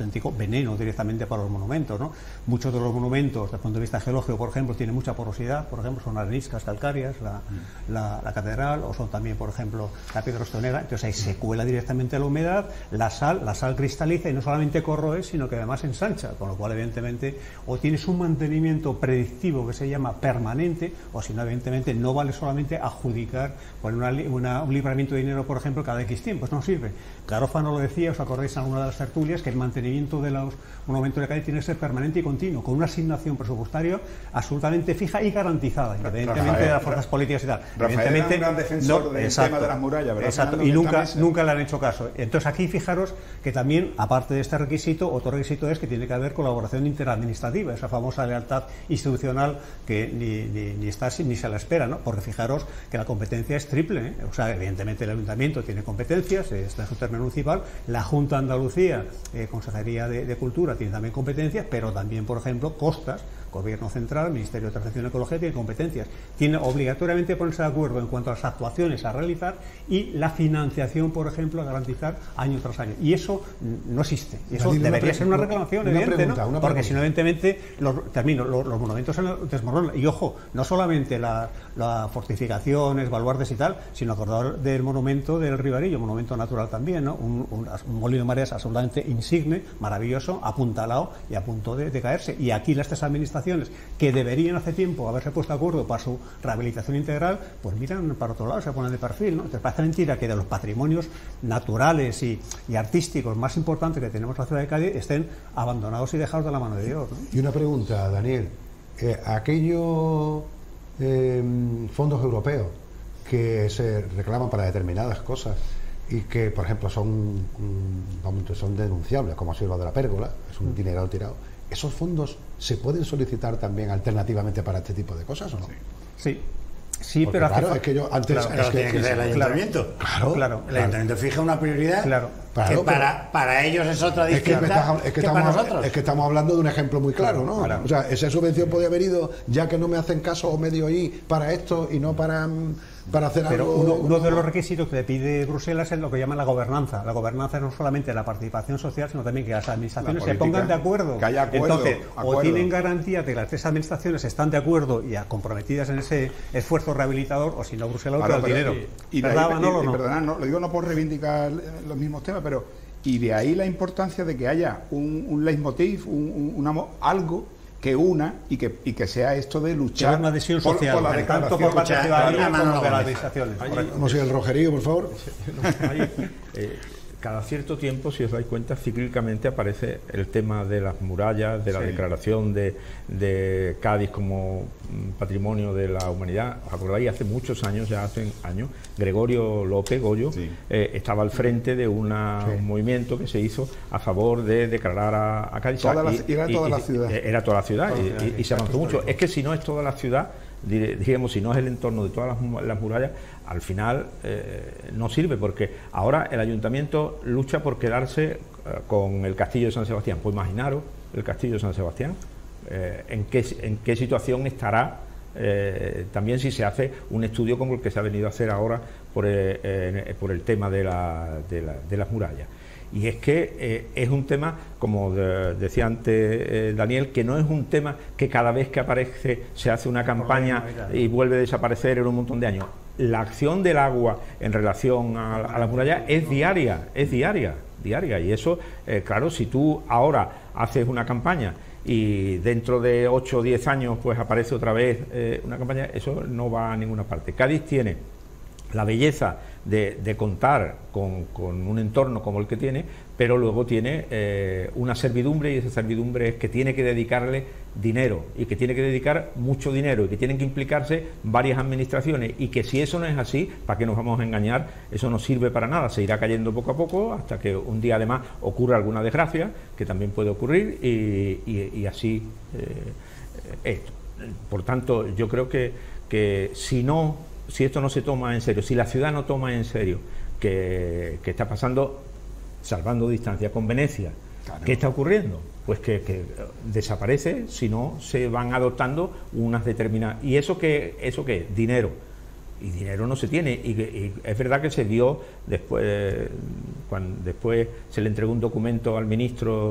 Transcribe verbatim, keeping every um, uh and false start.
auténtico veneno directamente para los monumentos, ¿no? Muchos de los monumentos, desde el punto de vista geológico, por ejemplo, tienen mucha porosidad, por ejemplo, son areniscas calcáreas, la, mm. la, la catedral, o son también, por ejemplo, la piedra ostonera. Entonces ahí se cuela directamente la humedad, la sal, la sal cristaliza y no solamente corroe, sino que además ensancha, con lo cual, evidentemente, o tienes un mantenimiento predictivo que se llama permanente, o si no, evidentemente, no vale solamente adjudicar por una, una, un libramiento de dinero, por ejemplo, cada X tiempo, pues no sirve. Garófano lo decía, os acordáis en alguna de las tertulias, que el mantenimiento de los monumentos de calle tiene que ser permanente y continuo, con una asignación presupuestaria absolutamente fija y garantizada, independientemente Rafael, de las fuerzas políticas y tal. Rafael evidentemente, era un gran defensor no, del exacto, tema de las murallas, ¿verdad? Exacto, y nunca, nunca le han hecho caso. Entonces aquí fijaros que también, aparte de este requisito, otro requisito es que tiene que haber colaboración interadministrativa, esa famosa lealtad institucional que ni, ni, ni está ni se la espera, ¿no? Porque fijaros que la competencia es triple, ¿eh? O sea, evidentemente el Ayuntamiento tiene competencias, está en su término municipal, la Junta de Andalucía, eh, Consejería de, de Cultura, tiene también competencias, pero también, por ejemplo, Costas, Gobierno Central, Ministerio de Transición Ecológica, tiene competencias. Tiene obligatoriamente ponerse de acuerdo en cuanto a las actuaciones a realizar y la financiación, por ejemplo, a garantizar año tras año. Y eso no existe. Y eso Daniel, debería una ser una reclamación, una evidente, pregunta, ¿no? Una Porque si no, evidentemente, los, termino, los, los monumentos se desmoronan. Y ojo, no solamente las la fortificaciones, baluartes y tal, sino acordar del monumento del Ribarillo, monumento natural también, ¿no? Un, un, un molino de mareas absolutamente insigne, maravilloso, apuntalado y a punto de, de caerse. Y aquí las tres administraciones que deberían hace tiempo haberse puesto de acuerdo para su rehabilitación integral, pues miran para otro lado, se ponen de perfil, ¿no? Entonces parece mentira que de los patrimonios naturales y, y artísticos más importantes que tenemos en la ciudad de Cádiz estén abandonados y dejados de la mano de Dios, ¿no? Y una pregunta, Daniel, eh, aquellos eh, fondos europeos que se reclaman para determinadas cosas y que, por ejemplo, son, son denunciables, como ha sido lo de la pérgola, es un dineral tirado, ¿esos fondos se pueden solicitar también alternativamente para este tipo de cosas o no? Sí, sí, sí pero claro, hace... es que yo antes claro, es que, tiene que ser el ayuntamiento. Claro, claro, el ayuntamiento fija una prioridad. Claro. Claro, que para, para ellos es otra distinta es que, estás, es que, que estamos, para nosotros. Es que estamos hablando de un ejemplo muy claro, ¿no? Claro. O sea, esa subvención podría haber ido, ya que no me hacen caso o medio ahí para esto y no para, para hacer Pero algo... uno, uno de los requisitos que le pide Bruselas es lo que llaman la gobernanza. La gobernanza no solamente la participación social, sino también que las administraciones política, se pongan de acuerdo. Que haya acuerdo. Entonces, acuerdo. o tienen garantía de que las tres administraciones están de acuerdo y comprometidas en ese esfuerzo rehabilitador, o si no, Bruselas claro, el dinero. Y, y ¿verdad, ahí, Manolo, y, no? Perdona, no, lo digo no por reivindicar los mismos temas, pero... Y de ahí la importancia de que haya un, un leitmotiv, un, un, una, algo que una y que, y que sea esto de luchar una adhesión por, social, por la tanto por parte de la ciudadanía como de las administraciones. Vamos a ir al Rogerío, por favor. eh, cada cierto tiempo, si os dais cuenta, cíclicamente aparece el tema de las murallas, de la sí. declaración de, de Cádiz como patrimonio de la humanidad. ¿Os acordáis? Hace muchos años, ya hace años, Gregorio López Goyo sí. eh, estaba al frente de una, sí. un movimiento que se hizo a favor de declarar a, a Cádiz. Toda la, y, era toda y, la ciudad. Era toda la ciudad toda y, la ciudad. y, y se avanzó mucho. Es que si no es toda la ciudad, digamos, si no es el entorno de todas las, las murallas, al final eh, no sirve, porque ahora el ayuntamiento lucha por quedarse eh, con el castillo de San Sebastián. Pues imaginaros el castillo de San Sebastián, eh, en, qué, en qué situación estará eh, también si se hace un estudio como el que se ha venido a hacer ahora por, eh, eh, por el tema de, la, de, la, de las murallas. Y es que eh, es un tema, como de, decía antes eh, Daniel, que no es un tema que cada vez que aparece se hace una campaña y vuelve a desaparecer en un montón de años. La acción del agua en relación a, a la muralla es diaria, es diaria, diaria. Y eso, eh, claro, si tú ahora haces una campaña y dentro de ocho o diez años pues aparece otra vez eh, una campaña, eso no va a ninguna parte. Cádiz tiene la belleza de, de contar con, con un entorno como el que tiene, pero luego tiene eh, una servidumbre, y esa servidumbre es que tiene que dedicarle dinero, y que tiene que dedicar mucho dinero, y que tienen que implicarse varias administraciones, y que si eso no es así, ¿para qué nos vamos a engañar? Eso no sirve para nada, se irá cayendo poco a poco hasta que un día además ocurra alguna desgracia, que también puede ocurrir, y, y, y así eh, esto. Por tanto, yo creo que, que si no si esto no se toma en serio, si la ciudad no toma en serio que, que está pasando, salvando distancia con Venecia, claro. ¿Qué está ocurriendo? Pues que, que desaparece si no se van adoptando unas determinadas... ¿Y eso qué, eso qué? Dinero. Y dinero no se tiene. Y, y es verdad que se dio, después, cuando después se le entregó un documento al ministro